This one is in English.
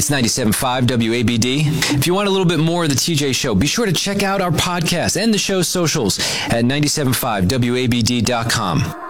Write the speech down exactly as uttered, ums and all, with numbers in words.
It's ninety-seven point five W A B D. If you want a little bit more of the T J Show, be sure to check out our podcast and the show's socials at ninety-seven point five W A B D dot com.